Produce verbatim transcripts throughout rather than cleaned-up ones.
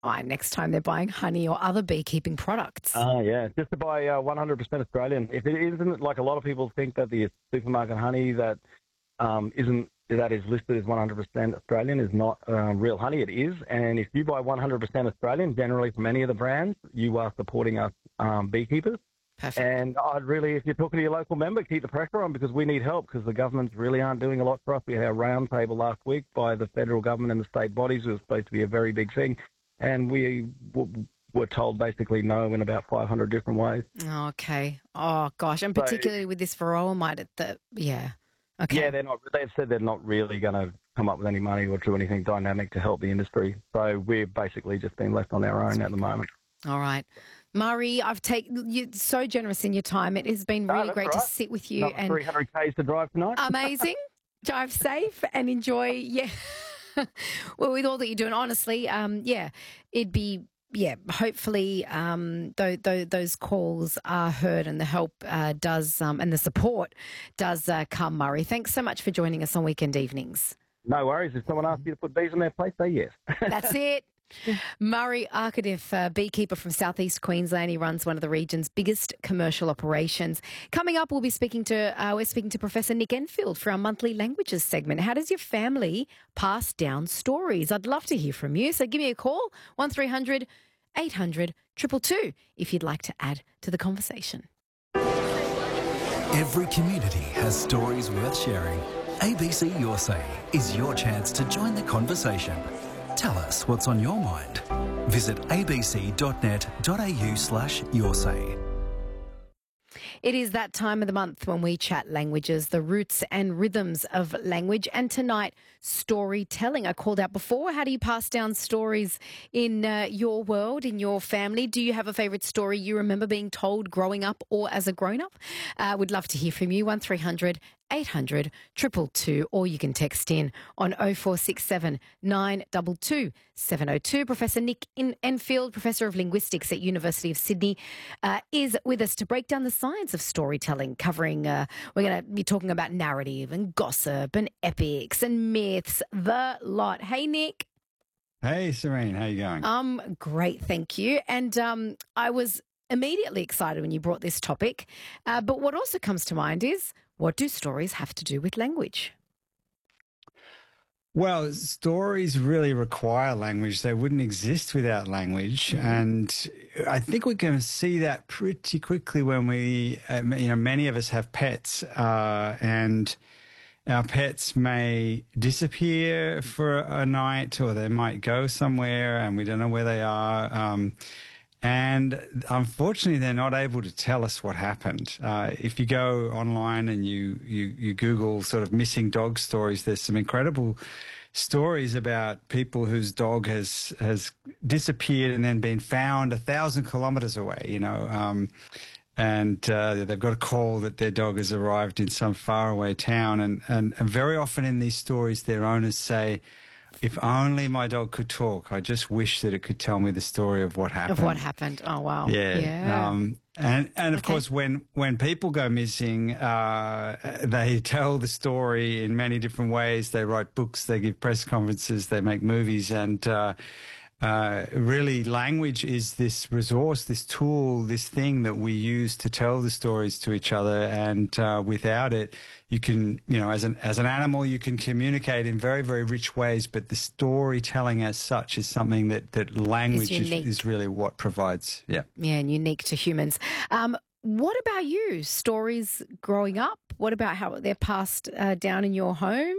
buy next time they're buying honey or other beekeeping products? Ah, yeah, just to buy uh, one hundred percent Australian. If it isn't, like a lot of people think that the supermarket honey that um, isn't that is listed as one hundred percent Australian is not uh, real honey. It is, and if you buy one hundred percent Australian, generally from any of the brands, you are supporting us um, beekeepers. Perfect. And I'd really, if you're talking to your local member, keep the pressure on because we need help because the governments really aren't doing a lot for us. We had a round table last week by the federal government and the state bodies. It was supposed to be a very big thing. And we w- were told basically no in about five hundred different ways. Okay. Oh, gosh. And So- particularly with this varroa mite, the, yeah. Okay. Yeah, they're not. They've said they're not really going to come up with any money or do anything dynamic to help the industry. So we're basically just been left on our own at the moment. All right. Murray, I've taken you're so generous in your time. It has been really that's great all to right. sit with you Another and three hundred kays to drive tonight. amazing. Drive safe and enjoy. Yeah. Well, with all that you're doing, honestly, um, yeah, it'd be. Yeah, hopefully um, th- th- those calls are heard and the help uh, does um, and the support does uh, come, Murray. Thanks so much for joining us on Weekend Evenings. No worries. If someone asks you to put bees on their plate, say yes. That's it. Murray Arcadiff, uh, beekeeper from southeast Queensland. He runs one of the region's biggest commercial operations. Coming up, we'll be speaking to uh, we're speaking to Professor Nick Enfield for our monthly languages segment. How does your family pass down stories? I'd love to hear from you. So give me a call, one three hundred eight hundred two two two, if you'd like to add to the conversation. Every community has stories worth sharing. A B C Your Say is your chance to join the conversation. Tell us what's on your mind. Visit abc.net.au slash your say. It is that time of the month when we chat languages, the roots and rhythms of language, and tonight, storytelling. I called out before, how do you pass down stories in uh, your world, in your family? Do you have a favourite story you remember being told growing up or as a grown-up? Uh, would love to hear from you, one three hundred eight hundred two two two, or you can text in on oh four six seven nine two two seven oh two. Professor Nick Enfield, Professor of Linguistics at University of Sydney, uh, is with us to break down the science of storytelling, covering, uh, we're going to be talking about narrative and gossip and epics and myths, the lot. Hey, Nick. Hey, Serene, how you going? Um, great, thank you. And um, I was immediately excited when you brought this topic, uh, but what also comes to mind is, what do stories have to do with language? Well, stories really require language. They wouldn't exist without language. Mm-hmm. And I think we can see that pretty quickly when we, uh, you know, many of us have pets uh, and our pets may disappear for a night or they might go somewhere and we don't know where they are. Um, And unfortunately, they're not able to tell us what happened. Uh, if you go online and you, you, you Google sort of missing dog stories, there's some incredible stories about people whose dog has has disappeared and then been found a thousand kilometres away, you know, um, and uh, they've got a call that their dog has arrived in some faraway town. And, and, and very often in these stories, their owners say, if only my dog could talk. I just wish that it could tell me the story of what happened. Of what happened. Oh, wow. Yeah. Yeah. Um, and and of Okay. course, when, when people go missing, uh, they tell the story in many different ways. They write books, they give press conferences, they make movies. And uh, uh, really, language is this resource, this tool, this thing that we use to tell the stories to each other. And uh, without it, you can, you know, as an as an animal, you can communicate in very, very rich ways. But the storytelling as such is something that, that language is, unique. is really what provides. Yeah. Yeah, and unique to humans. Um, what about you? Stories growing up? What about how they're passed uh, down in your home?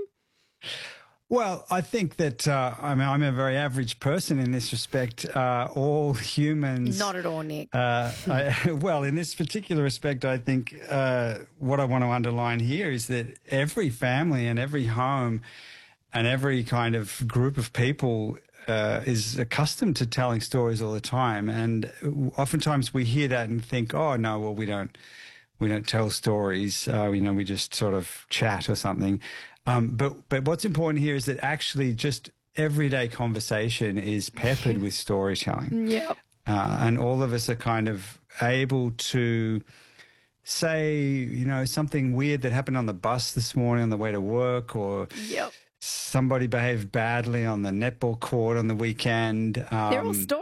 Well, I think that uh, I mean, I'm a very average person in this respect. Uh, all humans. Not at all, Nick. Uh, I, well, in this particular respect, I think uh, what I want to underline here is that every family and every home and every kind of group of people uh, is accustomed to telling stories all the time. And oftentimes we hear that and think, oh, no, well, we don't. We don't tell stories, uh, you know, we just sort of chat or something. Um, but but what's important here is that actually just everyday conversation is peppered with storytelling. Yep. Uh, and all of us are kind of able to say, you know, something weird that happened on the bus this morning on the way to work, or Yep. somebody behaved badly on the netball court on the weekend. Um, They're all stories.